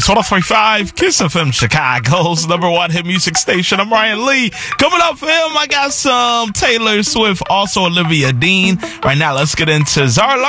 It's 103.5 Kiss FM, Chicago's #1 hit music station. I'm Ryan Lee. Coming up for him, I got some Taylor Swift, also Olivia Dean. Right now, let's get into Zara